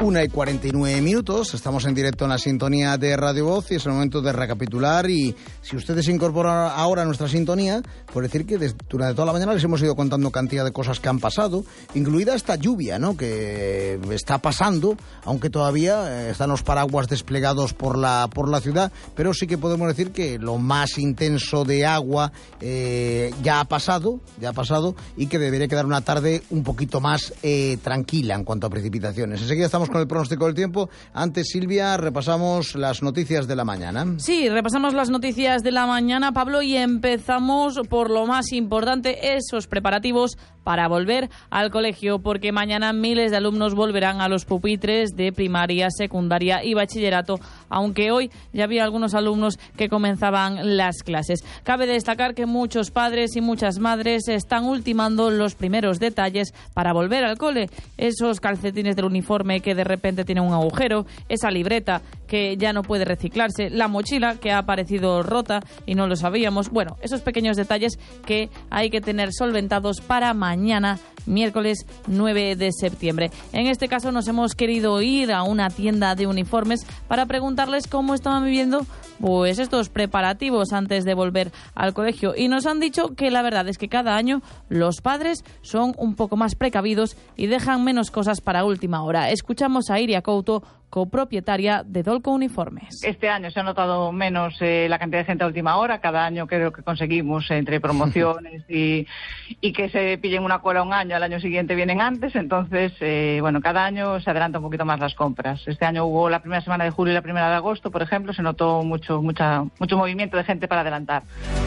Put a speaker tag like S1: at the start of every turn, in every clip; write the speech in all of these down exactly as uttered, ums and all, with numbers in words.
S1: una y cuarenta y nueve minutos, estamos en directo en la sintonía de Radio Voz y es el momento de recapitular. Y si ustedes se incorporan ahora a nuestra sintonía, por decir que desde, durante toda la mañana les hemos ido contando cantidad de cosas que han pasado, incluida esta lluvia, ¿no?, que está pasando, aunque todavía están los paraguas desplegados por la, por la ciudad, pero sí que podemos decir que lo más intenso de agua eh, ya ha pasado, ya ha pasado y que debería quedar una tarde un poquito más eh, tranquila en cuanto a precipitaciones. Enseguida estamos con el pronóstico del tiempo. Antes, Silvia, repasamos las noticias de la mañana.
S2: Sí, repasamos las noticias de la mañana, Pablo, y empezamos por lo más importante, esos preparativos para volver al colegio, porque mañana miles de alumnos volverán a los pupitres de primaria, secundaria y bachillerato, aunque hoy ya había algunos alumnos que comenzaban las clases. Cabe destacar que muchos padres y muchas madres están ultimando los primeros detalles para volver al cole. Esos calcetines del uniforme que de repente tienen un agujero, esa libreta que ya no puede reciclarse, la mochila que ha aparecido rota y no lo sabíamos. Bueno, esos pequeños detalles que hay que tener solventados para mañana, miércoles nueve de septiembre. En este caso nos hemos querido ir a una tienda de uniformes para preguntarles cómo estaban viviendo pues estos preparativos antes de volver al colegio, y nos han dicho que la verdad es que cada año los padres son un poco más precavidos y dejan menos cosas para última hora. Escuchamos a Iria Couto, copropietaria de Dolco Uniformes.
S3: Este año se ha notado menos eh, la cantidad de gente a última hora. Cada año creo que conseguimos entre promociones y, y que se pillen una cola un año, al año siguiente vienen antes. Entonces, eh, bueno, cada año se adelanta un poquito más las compras. Este año hubo la primera semana de julio y la primera de agosto, por ejemplo, se notó mucho, mucha, mucho movimiento de gente para adelantar.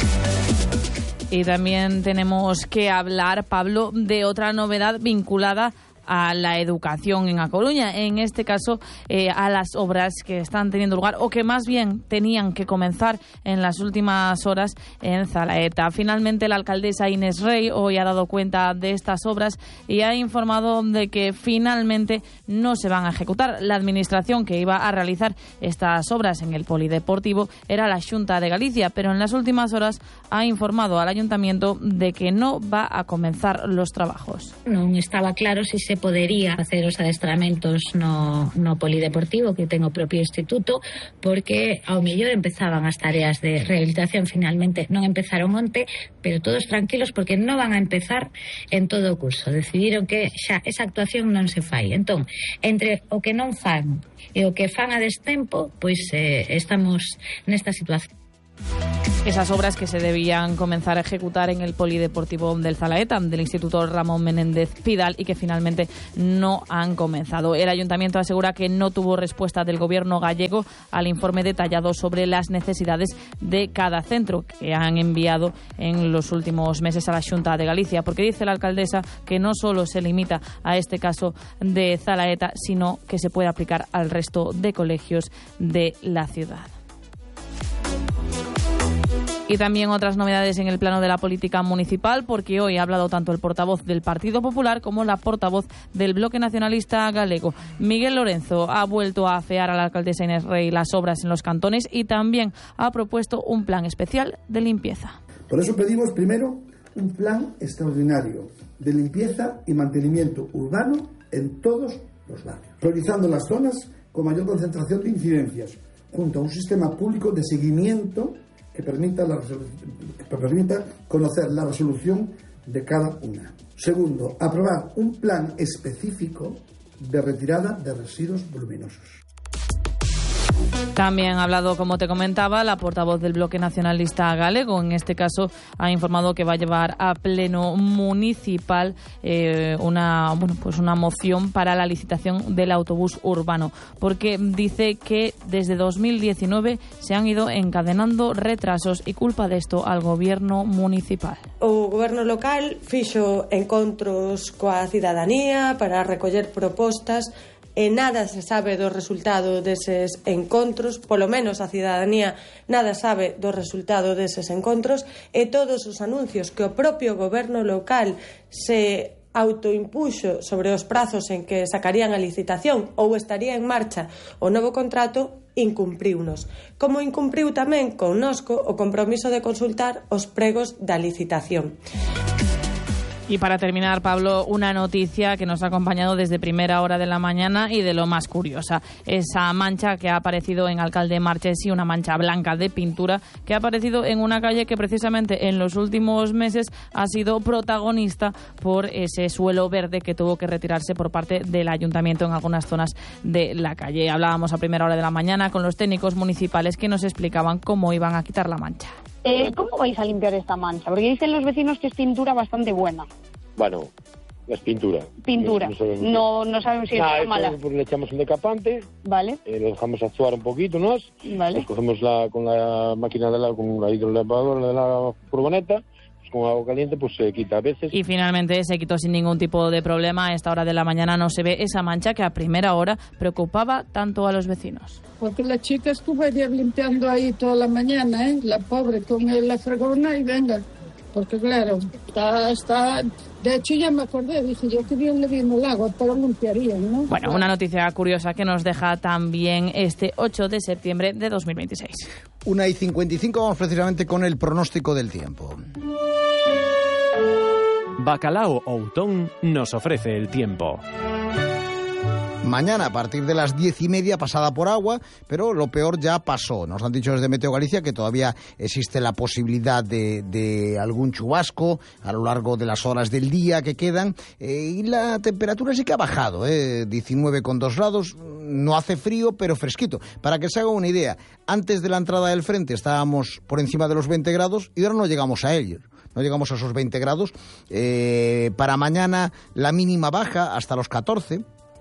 S2: Y también tenemos que hablar, Pablo, de otra novedad vinculada a la educación en A Coruña, en este caso eh, a las obras que están teniendo lugar o que más bien tenían que comenzar en las últimas horas en Zalaeta. Finalmente la alcaldesa Inés Rey hoy ha dado cuenta de estas obras y ha informado de que finalmente no se van a ejecutar. La administración que iba a realizar estas obras en el polideportivo era la Xunta de Galicia, pero en las últimas horas ha informado al ayuntamiento de que no va a comenzar los trabajos.
S4: No estaba claro si se podería hacer os adestramentos no, no polideportivo que ten o propio instituto, porque ao mellor empezaban as tareas de rehabilitación. Finalmente non empezaron onte, pero todos tranquilos porque non van a empezar en todo o curso. Decidiron que xa esa actuación non se fai. Entón, entre o que non fan e o que fan a destempo, pois eh, estamos nesta situación.
S2: Esas obras que se debían comenzar a ejecutar en el polideportivo del Zalaeta, del Instituto Ramón Menéndez Pidal, y que finalmente no han comenzado. El ayuntamiento asegura que no tuvo respuesta del gobierno gallego al informe detallado sobre las necesidades de cada centro que han enviado en los últimos meses a la Xunta de Galicia, porque dice la alcaldesa que no solo se limita a este caso de Zalaeta, sino que se puede aplicar al resto de colegios de la ciudad. Y también otras novedades en el plano de la política municipal, porque hoy ha hablado tanto el portavoz del Partido Popular como la portavoz del Bloque Nacionalista Galego. Miguel Lorenzo ha vuelto a afear a la alcaldesa Inés Rey las obras en los cantones y también ha propuesto un plan especial de limpieza.
S5: Por eso pedimos primero un plan extraordinario de limpieza y mantenimiento urbano en todos los barrios, priorizando las zonas con mayor concentración de incidencias, junto a un sistema público de seguimiento que permita, la que permita conocer la resolución de cada una. Segundo, aprobar un plan específico de retirada de residuos voluminosos.
S2: También ha hablado, como te comentaba, la portavoz del Bloque Nacionalista Galego. En este caso ha informado que va a llevar a pleno municipal eh, una, bueno, pues una moción para la licitación del autobús urbano, porque dice que desde dos mil diecinueve se han ido encadenando retrasos y culpa de esto al gobierno municipal.
S6: O goberno local fixo encontros coa cidadanía para recoller propostas e nada se sabe do resultado deses encontros, polo menos a cidadanía nada sabe do resultado deses encontros, e todos os anuncios que o propio goberno local se autoimpuxo sobre os prazos en que sacarían a licitación ou estaría en marcha o novo contrato, incumpriunos. Como incumpriu tamén connosco o compromiso de consultar os pregos da licitación.
S2: Y para terminar, Pablo, una noticia que nos ha acompañado desde primera hora de la mañana y de lo más curiosa. Esa mancha que ha aparecido en Alcalde Marchesi, una mancha blanca de pintura que ha aparecido en una calle que precisamente en los últimos meses ha sido protagonista por ese suelo verde que tuvo que retirarse por parte del ayuntamiento en algunas zonas de la calle. Hablábamos a primera hora de la mañana con los técnicos municipales que nos explicaban cómo iban a quitar la mancha.
S7: Eh, ¿Cómo vais a limpiar esta mancha? Porque dicen los vecinos que es pintura bastante buena.
S8: Bueno, es pintura.
S7: Pintura. No, no sabemos si
S8: nah,
S7: es mala.
S8: Pues le echamos un decapante.
S7: Vale.
S8: Eh, lo dejamos actuar un poquito, ¿no?
S7: Vale.
S8: Pues cogemos la, con la máquina de la, con la hidrolavadora de la furgoneta. Con agua caliente pues se quita a veces.
S2: Y finalmente se quitó sin ningún tipo de problema. A esta hora de la mañana no se ve esa mancha que a primera hora preocupaba tanto a los vecinos.
S9: Porque la chica estuvo ayer limpiando ahí toda la mañana, ¿eh? La pobre con la fregona y venga. Porque claro, está, está... De hecho ya me acordé, dije yo que bien le vino el agua, pero limpiarían, ¿no?
S2: Bueno, una noticia curiosa que nos deja también este ocho de septiembre de dos mil veintiséis.
S1: Una y cincuenta y cinco, vamos precisamente con el pronóstico del tiempo.
S10: Bacalao Outón nos ofrece el tiempo.
S1: Mañana a partir de las diez y media pasada por agua, pero lo peor ya pasó. Nos han dicho desde Meteo Galicia que todavía existe la posibilidad de, de algún chubasco a lo largo de las horas del día que quedan. Eh, y la temperatura sí que ha bajado, eh, diecinueve coma dos grados. No hace frío, pero fresquito. Para que se haga una idea, antes de la entrada del frente estábamos por encima de los veinte grados y ahora no llegamos a ello. No llegamos a esos veinte grados. Eh, para mañana la mínima baja hasta los catorce.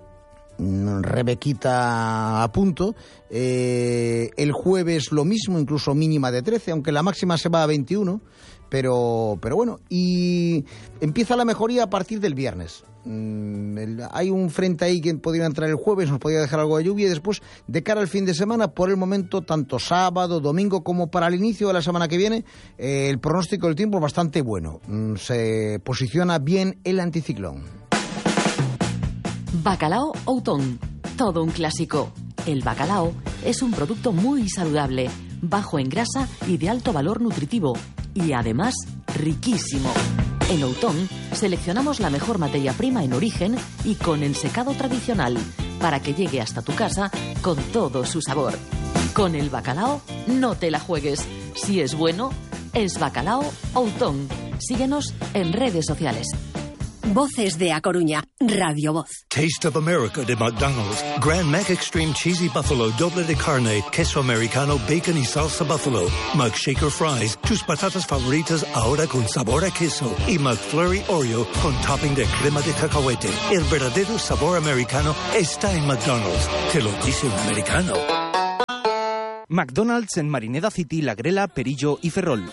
S1: Rebequita a punto. Eh, el jueves lo mismo, incluso mínima de trece, aunque la máxima se va a veintiuno. Pero, pero bueno, y empieza la mejoría a partir del viernes. Mm, el, hay un frente ahí que podría entrar el jueves, nos podría dejar algo de lluvia y después, de cara al fin de semana, por el momento, tanto sábado, domingo como para el inicio de la semana que viene, eh, el pronóstico del tiempo es bastante bueno. Mm, se posiciona bien el anticiclón.
S11: Bacalao Outón, todo un clásico. El bacalao es un producto muy saludable, bajo en grasa y de alto valor nutritivo, y además riquísimo. En Outón seleccionamos la mejor materia prima en origen y con el secado tradicional, para que llegue hasta tu casa con todo su sabor. Con el bacalao no te la juegues. Si es bueno, es Bacalao Outón. Síguenos en redes sociales.
S12: Voces de A Coruña, Radio Voz.
S13: Taste of America de McDonald's. Grand Mac Extreme Cheesy Buffalo, doble de carne, queso americano, bacon y salsa buffalo. McShaker Fries, tus patatas favoritas ahora con sabor a queso. Y McFlurry Oreo con topping de crema de cacahuete. El verdadero sabor americano está en McDonald's. Te lo dice un americano.
S10: McDonald's en Marineda City, La Grela, Perillo y Ferrol.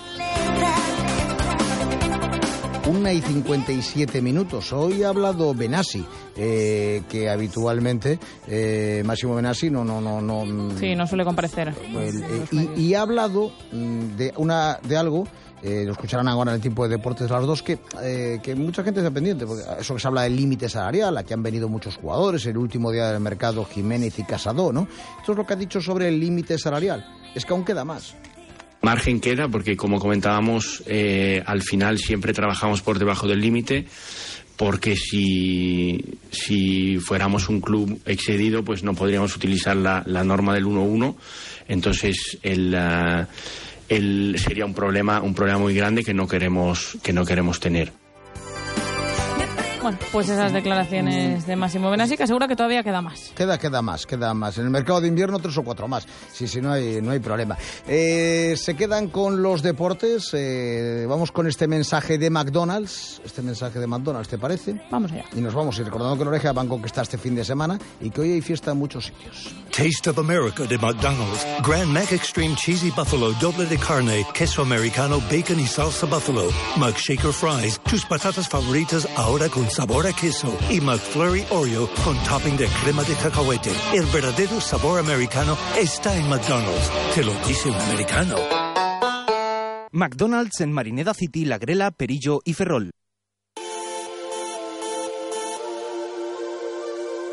S1: Una y cincuenta y siete minutos. Hoy ha hablado Benassi, eh, que habitualmente eh, Máximo Benassi no, no, no, no.
S2: Sí, no suele comparecer.
S1: El, eh, y, y ha hablado de una de algo. Eh, lo escucharán ahora en el tiempo de deportes las dos, que, eh, que mucha gente está pendiente, porque eso que se habla del límite salarial, aquí han venido muchos jugadores, el último día del mercado Jiménez y Casado, ¿no? Esto es lo que ha dicho sobre el límite salarial, es que aún queda más.
S14: Margen queda porque, como comentábamos, eh, al final siempre trabajamos por debajo del límite, porque si, si fuéramos un club excedido, pues no podríamos utilizar la, la norma del uno uno, entonces el... Uh, El, sería un problema un problema muy grande que no queremos que no queremos tener.
S2: Bueno, pues esas declaraciones de Máximo Benassi, que asegura que todavía queda más.
S1: Queda, queda más, queda más. En el mercado de invierno tres o cuatro más. Sí, sí, no hay, no hay problema. Eh, se quedan con los deportes. Eh, vamos con este mensaje de McDonald's. Este mensaje de McDonald's, ¿te parece?
S2: Vamos allá.
S1: Y nos vamos, y recordando que la Oreja Bangkok está este fin de semana y que hoy hay fiesta en muchos sitios.
S13: Taste of America de McDonald's. Grand Mac Extreme Cheesy Buffalo, doble de carne, queso americano, bacon y salsa buffalo. McShaker Fries, tus patatas favoritas ahora con sabor a queso. Y McFlurry Oreo con topping de crema de cacahuete. El verdadero sabor americano está en McDonald's. Te lo dice un americano.
S10: McDonald's en Marineda City, La Grela, Perillo y Ferrol.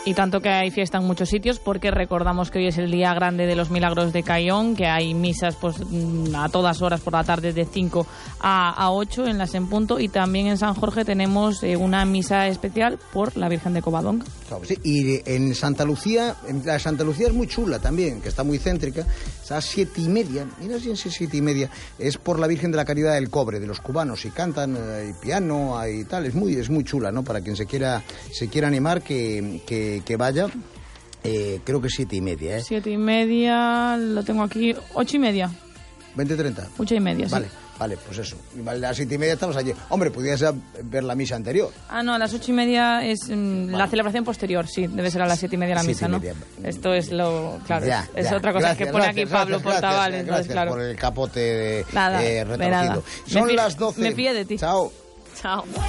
S2: Y tanto que hay fiesta en muchos sitios, porque recordamos que hoy es el día grande de los Milagros de Caión, que hay misas pues a todas horas por la tarde de cinco a ocho en las en punto, y también en San Jorge tenemos eh, una misa especial por la Virgen de Covadonga.
S1: Claro, sí. Y en Santa Lucía, en la Santa Lucía es muy chula también, que está muy céntrica, es a las siete y media, mira si es siete y media, es por la Virgen de la Caridad del Cobre, de los cubanos, y cantan, hay piano, hay tal, es muy, es muy chula, ¿no? Para quien se quiera, se quiera animar, que, que Que, vaya, eh, creo que siete y media, ¿eh?
S2: Siete y media, lo tengo aquí, ocho y media.
S1: ¿veinte treinta?
S2: Ocho y media,
S1: vale,
S2: sí.
S1: Vale, pues eso. A las siete y media estamos allí. Hombre, podrías ver la misa anterior.
S2: Ah, no, a las ocho y media es mm, vale. La celebración posterior, sí, debe ser a las siete y media la misa, ¿no? Esto es lo, claro,
S1: ya,
S2: es,
S1: ya.
S2: es otra cosa
S1: Gracias,
S2: que pone
S1: gracias,
S2: aquí Pablo
S1: gracias,
S2: Portaval.
S1: Gracias,
S2: entonces,
S1: gracias
S2: claro.
S1: por el capote
S2: nada,
S1: eh, retorcido.
S2: de nada.
S1: Son
S2: me
S1: las doce.
S2: Me fíe de ti.
S1: Chao.
S2: Chao.